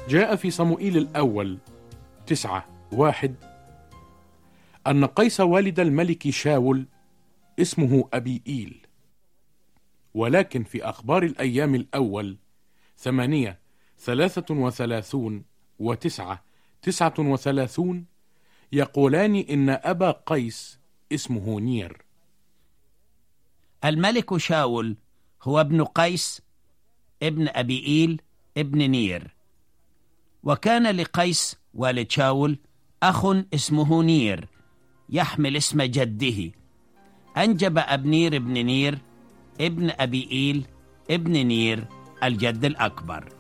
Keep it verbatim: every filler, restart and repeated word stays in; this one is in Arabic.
جاء في صموئيل الأول تسعة واحد أن قيس والد الملك شاول اسمه أبيئيل، ولكن في أخبار الأيام الأول ثمانية ثلاثة وثلاثون وتسعة تسعة وثلاثون يقولان إن أبا قيس اسمه نير. الملك شاول هو ابن قيس ابن أبيئيل ابن نير، وكان لقيس والد شاول أخ اسمه نير يحمل اسم جده. أنجب أبنير ابن نير ابن أبيئيل ابن نير الجد الأكبر.